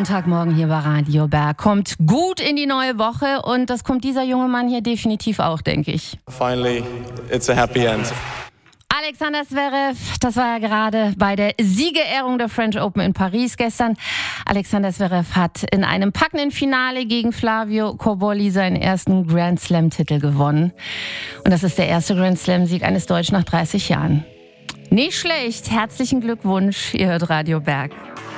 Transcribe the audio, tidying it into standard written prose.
Montagmorgen hier bei Radio Berg. Kommt gut in die neue Woche und das kommt dieser junge Mann hier definitiv auch, denke ich. Finally, it's a happy end. Alexander Zverev, das war ja gerade bei der Siegerehrung der French Open in Paris gestern. Alexander Zverev hat in einem packenden Finale gegen Flavio Cobolli seinen ersten Grand Slam-Titel gewonnen. Und das ist der erste Grand Slam-Sieg eines Deutschen nach 30 Jahren. Nicht schlecht, herzlichen Glückwunsch, ihr hört Radio Berg.